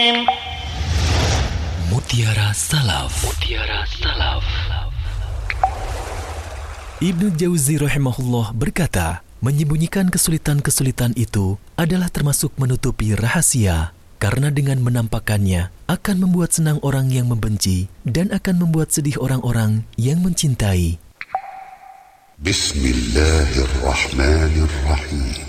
Mutiara Salaf. Mutiara Salaf. Ibnu Jauzi rahimahullah berkata, menyembunyikan kesulitan-kesulitan itu adalah termasuk menutupi rahasia, karena dengan menampakkannya akan membuat senang orang yang membenci dan akan membuat sedih orang-orang yang mencintai. Bismillahirrahmanirrahim.